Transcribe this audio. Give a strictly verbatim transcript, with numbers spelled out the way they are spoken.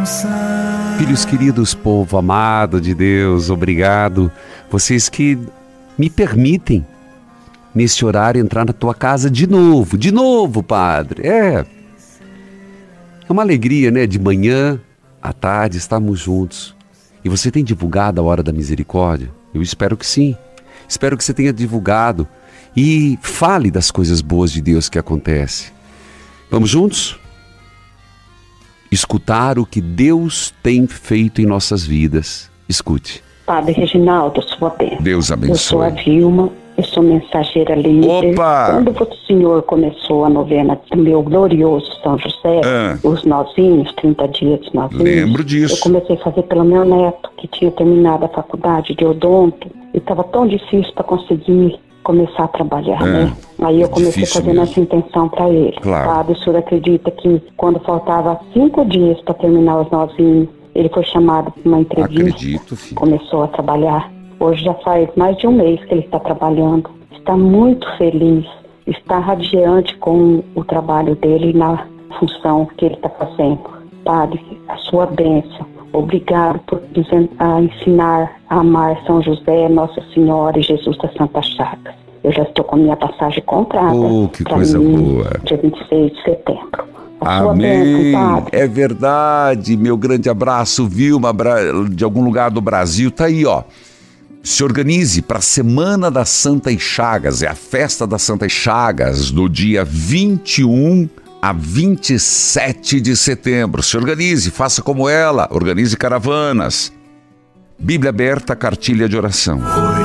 Filhos queridos, povo amado de Deus, obrigado. Vocês que me permitem, neste horário, entrar na tua casa de novo. De novo, Padre. É, é uma alegria, né? De manhã à tarde, estarmos juntos. E você tem divulgado a Hora da Misericórdia? Eu espero que sim. Espero que você tenha divulgado e fale das coisas boas de Deus que acontecem. Vamos juntos? Escutar o que Deus tem feito em nossas vidas. Escute. Padre Reginaldo, sua bênção. Deus abençoe. Eu sou a Vilma, eu sou mensageira livre. Opa! Quando o senhor começou a novena do meu glorioso São José, Ah. os nozinhos, trinta dias de nozinhos. Lembro disso. Eu comecei a fazer pelo meu neto, que tinha terminado a faculdade de odonto, e estava tão difícil para conseguir começar a trabalhar, É, né? Aí eu comecei difícil fazendo mesmo. essa intenção para ele. Claro. Padre, o senhor acredita que quando faltava cinco dias para terminar os nozinhos, ele foi chamado para uma entrevista? Acredito, filho. Começou a trabalhar. Hoje já faz mais de um mês que ele está trabalhando. Está muito feliz, está radiante com o trabalho dele na função que ele está fazendo. Padre, a sua bênção. Obrigado por nos en- a ensinar a amar São José, Nossa Senhora e Jesus das Santas Chagas. Eu já estou com a minha passagem comprada. Oh, que pra coisa mim, boa. Dia vinte e seis de setembro. A sua Amém. bênção, Padre. É verdade. Meu grande abraço, Vilma, Bra- de algum lugar do Brasil. Tá aí, ó. Se organize para a Semana das Santas Chagas. É a festa das Santas Chagas, do dia vinte e um a vinte e sete de setembro. Se organize, faça como ela. Organize caravanas. Bíblia aberta, cartilha de oração.